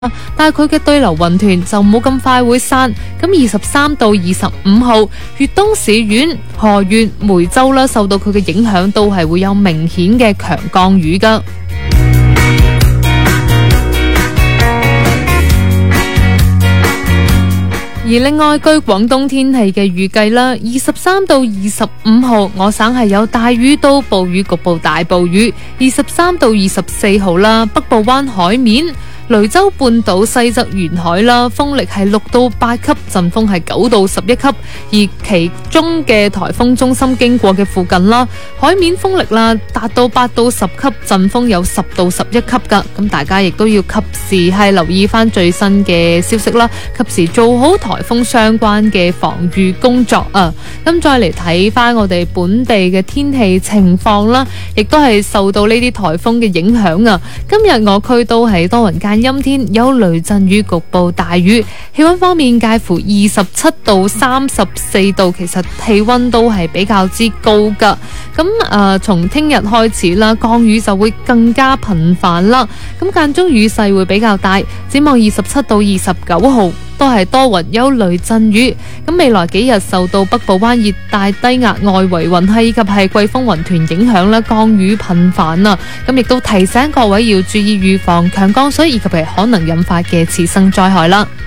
但係佢嘅對流雲團就冇咁快會散。咁23到25號，粵東市縣、河源、梅州啦，受到佢嘅影響，都係會有明顯嘅強降雨噶。而另外，據廣東天氣嘅預計啦，23到25號，我省係有大雨到暴雨，局部大暴雨。23到24號啦，北部灣海面、雷州半島西側沿海啦，風力係6到8級，陣風係9到11級。而其中嘅颱風中心經過嘅附近啦，海面風力啦達到8到10級，陣風有10到11級噶。咁大家亦都要及時係留意翻最新嘅消息啦，及時做好颱風相關嘅防禦工作啊。咁再嚟睇翻我哋本地嘅天氣情況啦，亦都係受到呢啲颱風嘅影響啊。今日我區都係多雲間陰天，有雷陣雨，局部大雨。氣溫方面介乎27到34度，其實氣溫都係比較之高噶。咁從聽日開始啦，降雨就會更加頻繁啦。咁間中雨勢會比較大。展望27到29號都係多雲有雷陣雨。咁未來幾日受到北部灣熱帶低壓外圍雲系以及係季風雲團影響啦，降雨頻繁啊。咁亦都提醒各位要注意預防強降水以及係可能引發嘅次生災害啦。